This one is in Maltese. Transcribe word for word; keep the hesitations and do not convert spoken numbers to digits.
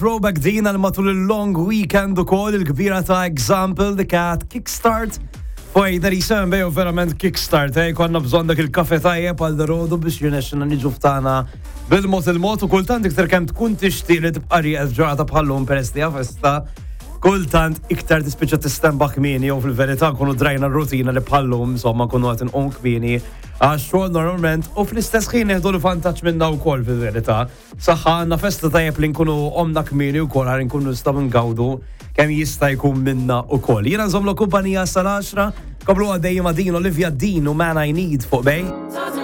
Throwback din għal matul il-long weekend u kol il-kbira ta' Example li kat Kickstart. Foj, dar jisem bejo verament Kickstart, eh? Konna bżon dak il-kafe tajjeb għal darodu biex junexxina niġu ftana bil-mot il-mot u kultant iktar kem tkun tixti li tibqari għal-ġurata bħallum peress li għafesta. Kultant iktar tispiċa tistemba kmini u fil-verità kunu drajna r-rutina li bħallum, insomma kunu għatin un kmini għax xogħol normalment u fl-istess ħin neħdu l-vantaġġ minna wkoll fil-verità. Saħħa għandna festa tajjeb li nkunu omna kmini wkoll ħar nkunu nistgħu ngawdu kemm jista' jkun minna wkoll. Jiena nżommlu kumpanija sal-għaxra, qablu għaddejjem din Olivia Dean u Man I Need fuq bej.